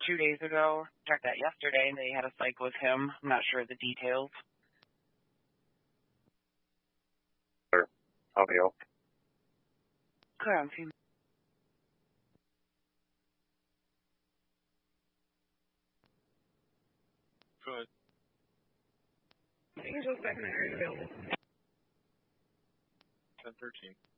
2 days ago. Checked that yesterday, and they had a psych with him. I'm not sure of the details. How can I help? Clear on scene. Go ahead. Angel's back in the area available. 1013.